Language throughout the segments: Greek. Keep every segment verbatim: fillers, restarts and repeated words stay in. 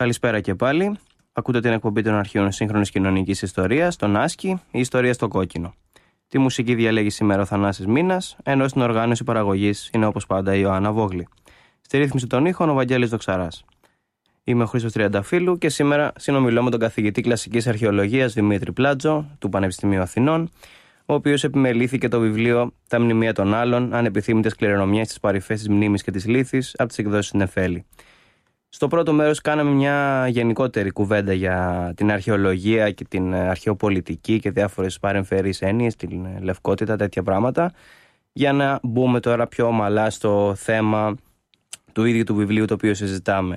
Καλησπέρα και πάλι. Ακούτε την εκπομπή των αρχείων σύγχρονης κοινωνικής ιστορίας, τον Άσκη, η ιστορία στο κόκκινο. Τη μουσική διαλέγει σήμερα ο Θανάσης Μήνας, ενώ στην οργάνωση παραγωγής είναι όπως πάντα η Ιωάννα Βόγλη. Στη ρύθμιση των ήχων ο Βαγγέλης Δοξαράς. Είμαι ο Χρήστος Τριανταφύλου και σήμερα συνομιλώ με τον καθηγητή κλασικής αρχαιολογίας Δημήτρη Πλάτζο του Πανεπιστημίου Αθηνών, ο οποίος επιμελήθηκε το βιβλίο «Τα μνημεία των άλλων, ανεπιθύμητες κληρονομιές στις παρυφές της μνήμης και της λύθης» από τις εκδόσεις Νεφέλη. Στο πρώτο μέρος κάναμε μια γενικότερη κουβέντα για την αρχαιολογία και την αρχαιοπολιτική και διάφορες παρεμφερείς έννοιες, την λευκότητα, τέτοια πράγματα, για να μπούμε τώρα πιο ομαλά στο θέμα του ίδιου του βιβλίου το οποίο συζητάμε.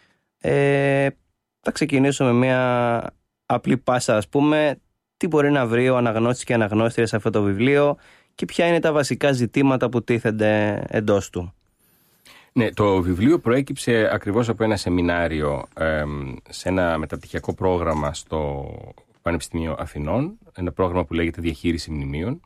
Ε, θα ξεκινήσω με μια απλή πάσα, ας πούμε, τι μπορεί να βρει ο αναγνώστης και αναγνώστρια σε αυτό το βιβλίο και ποια είναι τα βασικά ζητήματα που τίθενται εντός του. Ναι, το βιβλίο προέκυψε ακριβώς από ένα σεμινάριο ε, σε ένα μεταπτυχιακό πρόγραμμα στο Πανεπιστημίο Αθηνών, ένα πρόγραμμα που λέγεται Διαχείριση Μνημείων,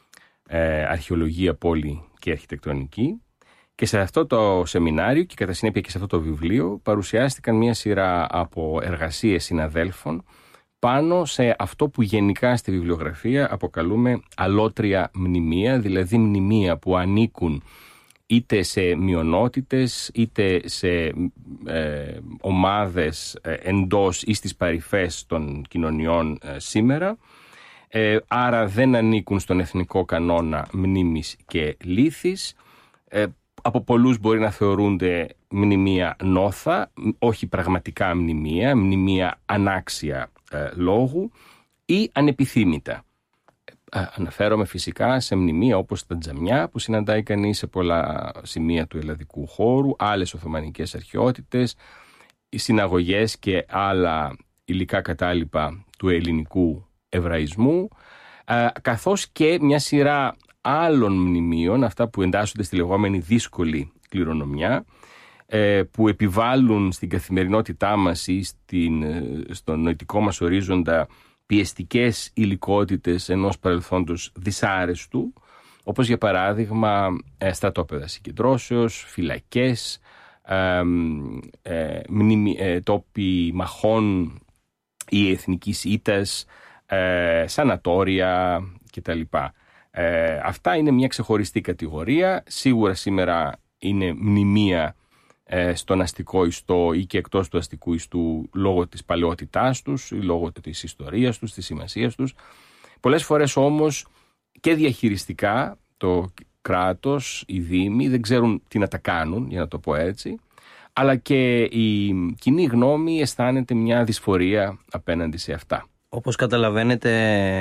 ε, Αρχαιολογία, Πόλη και Αρχιτεκτονική. Και σε αυτό το σεμινάριο και κατά συνέπεια και σε αυτό το βιβλίο παρουσιάστηκαν μια σειρά από εργασίες συναδέλφων πάνω σε αυτό που γενικά στη βιβλιογραφία αποκαλούμε αλότρια μνημεία, δηλαδή μνημεία που ανήκουν είτε σε μειονότητες, είτε σε ε, ομάδες ε, εντός ή στις παρυφές των κοινωνιών ε, σήμερα, ε, άρα δεν ανήκουν στον εθνικό κανόνα μνήμης και λύθης. Ε, από πολλούς μπορεί να θεωρούνται μνημεία νόθα, όχι πραγματικά μνημεία, μνημεία ανάξια ε, λόγου ή ανεπιθύμητα. Αναφέρομαι φυσικά σε μνημεία όπως τα τζαμιά που συναντάει κανείς σε πολλά σημεία του ελλαδικού χώρου, άλλες οθωμανικές αρχαιότητες, οι συναγωγές και άλλα υλικά κατάλοιπα του ελληνικού εβραϊσμού, καθώς και μια σειρά άλλων μνημείων, αυτά που εντάσσονται στη λεγόμενη δύσκολη κληρονομιά, που επιβάλλουν στην καθημερινότητά μας ή στην, στον νοητικό μας ορίζοντα πιεστικές υλικότητες ενός παρελθόντος δυσάρεστου, όπως για παράδειγμα στρατόπεδα συγκεντρώσεως, φυλακές, ε, ε, μνημι, ε, τόποι μαχών ή εθνικής ήττας, ε, σανατόρια κτλ. Ε, αυτά είναι μια ξεχωριστή κατηγορία. Σίγουρα σήμερα είναι μνημεία στον αστικό ιστό ή και εκτός του αστικού ιστού λόγω της παλαιότητάς τους ή λόγω της ιστορίας τους, της σημασίας τους. Πολλές φορές όμως και διαχειριστικά το κράτος, οι δήμοι δεν ξέρουν τι να τα κάνουν, για να το πω έτσι, αλλά και η κοινή γνώμη αισθάνεται μια δυσφορία απέναντι σε αυτά. Όπως καταλαβαίνετε,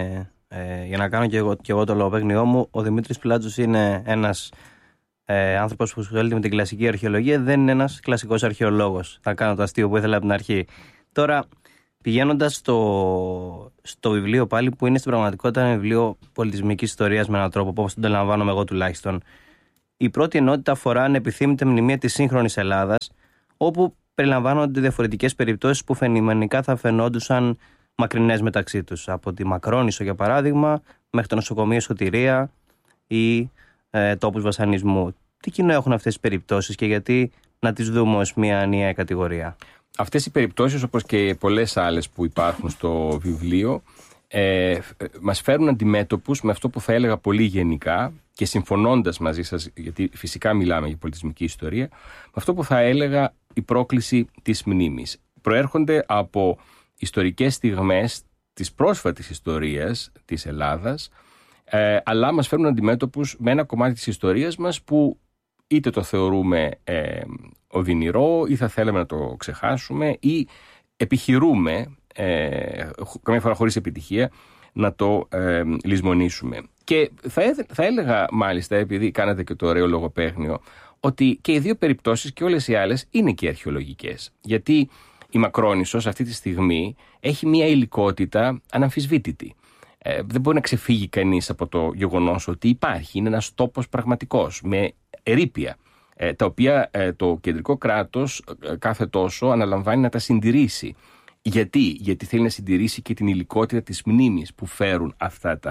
ε, για να κάνω και εγώ, και εγώ το λογοπαίγνιό μου, ο Δημήτρης Πλάτζος είναι ένας Ε, άνθρωπος που ασχολείται με την κλασική αρχαιολογία, δεν είναι ένας κλασικός αρχαιολόγος. Θα κάνω το αστείο που ήθελα από την αρχή. Τώρα, πηγαίνοντας στο, στο βιβλίο πάλι, που είναι στην πραγματικότητα ένα βιβλίο πολιτισμικής ιστορίας με έναν τρόπο, όπως το αντιλαμβάνομαι εγώ τουλάχιστον, η πρώτη ενότητα αφορά ανεπιθύμητα μνημεία της σύγχρονης Ελλάδας, όπου περιλαμβάνονται διαφορετικές περιπτώσεις που φαινομενικά θα φαινόντουσαν μακρινές μεταξύ τους. Από τη Μακρόνισσο, για παράδειγμα, μέχρι το νοσοκομείο Σωτηρία ή ε, τόπους βασανισμού. Τι κοινό έχουν αυτές τις περιπτώσεις και γιατί να τις δούμε ως μια ενιαία κατηγορία? Αυτές οι περιπτώσεις, όπως και πολλές άλλες που υπάρχουν στο βιβλίο, ε, μας φέρουν αντιμέτωπους με αυτό που θα έλεγα πολύ γενικά και συμφωνώντας μαζί σας, γιατί φυσικά μιλάμε για πολιτισμική ιστορία, με αυτό που θα έλεγα η πρόκληση της μνήμης. Προέρχονται από ιστορικές στιγμές της πρόσφατης ιστορίας της Ελλάδας, ε, αλλά μας φέρνουν αντιμέτωπους με ένα κομμάτι της ιστορίας μας που είτε το θεωρούμε ε, οδυνηρό ή θα θέλαμε να το ξεχάσουμε ή επιχειρούμε, ε, καμιά φορά χωρίς επιτυχία, να το ε, λησμονήσουμε. Και θα, θα έλεγα μάλιστα, επειδή κάνατε και το ωραίο λογοπαίγνιο, ότι και οι δύο περιπτώσεις και όλες οι άλλες είναι και αρχαιολογικές. Γιατί η Μακρόνισσος αυτή τη στιγμή έχει μια υλικότητα αναμφισβήτητη. Ε, δεν μπορεί να ξεφύγει κανείς από το γεγονός ότι υπάρχει. Είναι ένας τόπος πραγματικός, με ερείπια, ε, τα οποία ε, το κεντρικό κράτος ε, κάθε τόσο αναλαμβάνει να τα συντηρήσει. Γιατί? Γιατί θέλει να συντηρήσει και την υλικότητα της μνήμης που φέρουν αυτά τα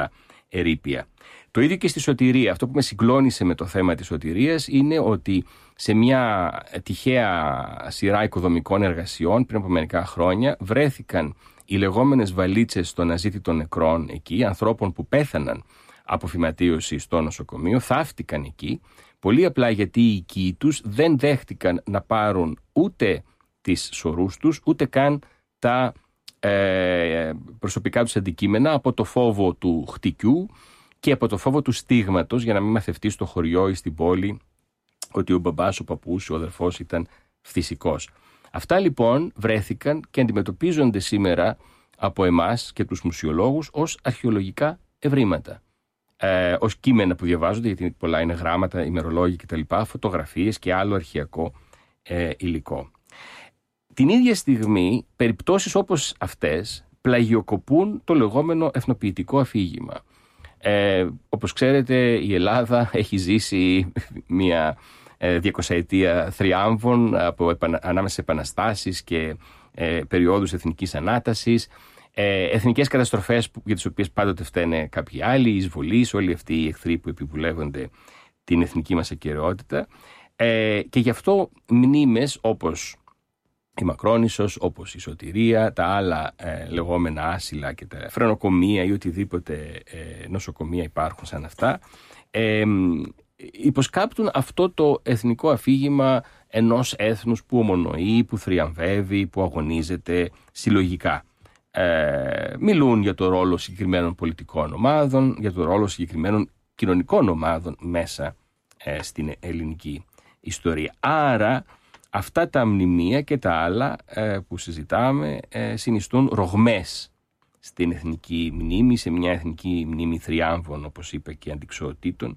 ερείπια. Το ίδιο και στη σωτηρία. Αυτό που με συγκλώνησε με το θέμα της σωτηρίας είναι ότι σε μια τυχαία σειρά οικοδομικών εργασιών πριν από μερικά χρόνια βρέθηκαν οι λεγόμενες βαλίτσες των αζήτητων νεκρών εκεί, ανθρώπων που πέθαναν από φυματίωση στο νοσοκομείο, θαύτηκαν εκεί, πολύ απλά γιατί οι οικοί τους δεν δέχτηκαν να πάρουν ούτε τις σωρούς τους, ούτε καν τα ε, προσωπικά τους αντικείμενα από το φόβο του χτυκιού και από το φόβο του στίγματος, για να μην μαθευτεί στο χωριό ή στην πόλη ότι ο μπαμπάς, ο παππούς, ο αδερφός ήταν φθησικός. Αυτά λοιπόν βρέθηκαν και αντιμετωπίζονται σήμερα από εμάς και τους μουσιολόγους ως αρχαιολογικά ευρήματα. Ε, ως κείμενα που διαβάζονται, γιατί πολλά είναι γράμματα, ημερολόγια κτλ., φωτογραφίες και άλλο αρχαιακό ε, υλικό. Την ίδια στιγμή, περιπτώσεις όπως αυτές πλαγιοκοπούν το λεγόμενο εθνοποιητικό αφήγημα. Ε, όπως ξέρετε, η Ελλάδα έχει ζήσει μια ε, διακοσαετία θριάμβων από, ανάμεσα σε επαναστάσεις και ε, περιόδους εθνικής ανάτασης, ε, εθνικές καταστροφές που, για τις οποίες πάντοτε φταίνε κάποιοι άλλοι, εισβολείς, όλοι αυτοί οι εχθροί που επιβουλεύονται την εθνική μας ακεραιότητα, ε, και γι' αυτό μνήμες όπως η Μακρόνισσος, όπως η Σωτηρία, τα άλλα ε, λεγόμενα άσυλα και τα φρενοκομεία ή οτιδήποτε ε, νοσοκομεία υπάρχουν σαν αυτά, ε, υποσκάπτουν αυτό το εθνικό αφήγημα ενός έθνους που ομονοεί, που θριαμβεύει, που αγωνίζεται συλλογικά. Ε, μιλούν για το ρόλο συγκεκριμένων πολιτικών ομάδων, για το ρόλο συγκεκριμένων κοινωνικών ομάδων μέσα ε, στην ελληνική ιστορία. Άρα αυτά τα μνημεία και τα άλλα ε, που συζητάμε ε, συνιστούν ρογμές στην εθνική μνήμη, σε μια εθνική μνήμη θριάμβων, όπως είπα, και αντιξοοτήτων,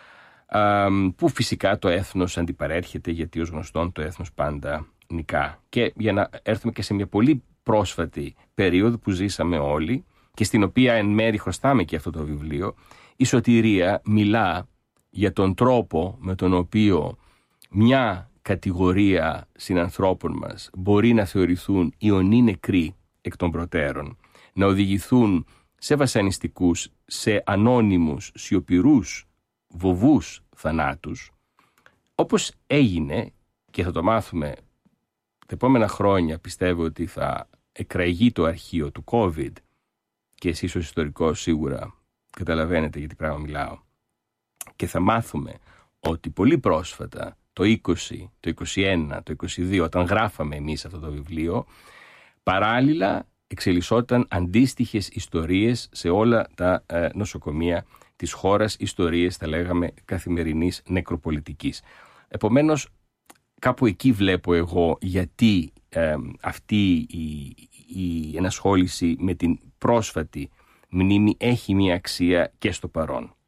ε, που φυσικά το έθνος αντιπαρέρχεται, γιατί ως γνωστόν το έθνος πάντα νικά. Και για να έρθουμε και σε μια πολύ πρόσφατη περίοδο που ζήσαμε όλοι και στην οποία εν μέρει χρωστάμε και αυτό το βιβλίο, η Σωτηρία μιλά για τον τρόπο με τον οποίο μια κατηγορία συνανθρώπων μας μπορεί να θεωρηθούν ιονοί νεκροί εκ των προτέρων, να οδηγηθούν σε βασανιστικούς, σε ανώνυμους, σιωπηρούς, βοβούς θανάτους, όπως έγινε, και θα το μάθουμε τα επόμενα χρόνια. Πιστεύω ότι θα εκραγεί το αρχείο του COVID και εσείς ως ιστορικός σίγουρα καταλαβαίνετε γιατί πράγμα μιλάω, και θα μάθουμε ότι πολύ πρόσφατα, το είκοσι, το είκοσι ένα, το είκοσι δύο, όταν γράφαμε εμείς αυτό το βιβλίο, παράλληλα εξελισσόταν αντίστοιχες ιστορίες σε όλα τα ε, νοσοκομεία της χώρας, ιστορίες, θα λέγαμε, καθημερινής νεκροπολιτικής. Επομένως, κάπου εκεί βλέπω εγώ γιατί ε, αυτή η, η ενασχόληση με την πρόσφατη μνήμη έχει μια αξία και στο παρόν.